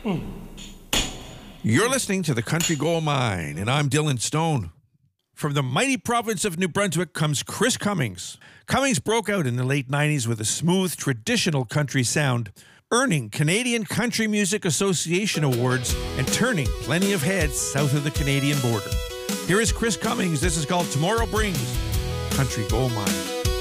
You're listening to the Country Gold Mine, and I'm Dylan Stone. From the mighty province of New Brunswick comes Chris Cummings. Cummings broke out in the late 90s with a smooth, traditional country sound, earning Canadian Country Music Association awards and turning plenty of heads south of the Canadian border. Here is Chris Cummings. This is called Tomorrow Brings Country Gold Mine.